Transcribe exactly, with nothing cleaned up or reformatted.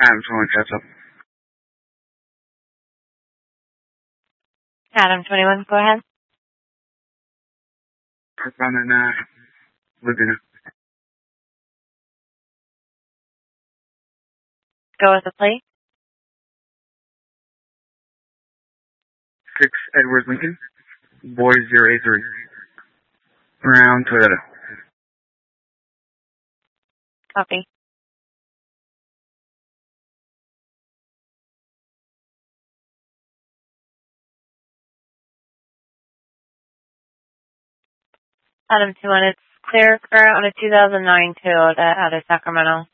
Adam twenty-one, catch up. Adam twenty-one, go ahead. Parkbound in uh, Laguna. Go with the plate. Six Edward Lincoln. Boy zero eight three. Brown Toyota. Copy. Adam twenty-one, it's clear current on a two thousand nine Toyota out of Sacramento.